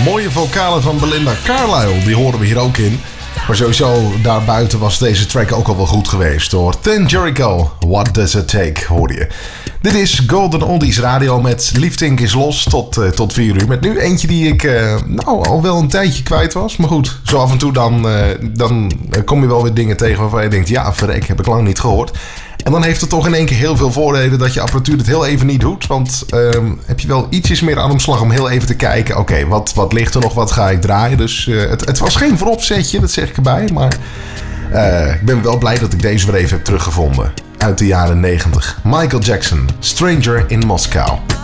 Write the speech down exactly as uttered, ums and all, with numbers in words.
mooie vocalen van Belinda Carlisle, die horen we hier ook in. Maar sowieso, daarbuiten was deze track ook al wel goed geweest hoor. Ten Jericho, What Does It Take, hoorde je. Dit is Golden Oldies Radio met Liefdink is los tot, uh, tot vier uur. Met nu eentje die ik uh, nou al wel een tijdje kwijt was. Maar goed, zo af en toe dan, uh, dan kom je wel weer dingen tegen waarvan je denkt... ja, verrek, heb ik lang niet gehoord. En dan heeft het toch in één keer heel veel voordelen dat je apparatuur het heel even niet doet. Want uh, heb je wel ietsjes meer aan omslag om heel even te kijken... oké, okay, wat, wat ligt er nog, wat ga ik draaien? Dus uh, het, het was geen vooropzetje, dat zeg ik erbij. Maar uh, ik ben wel blij dat ik deze weer even heb teruggevonden. Uit de jaren negentig. Michael Jackson, Stranger in Moscow.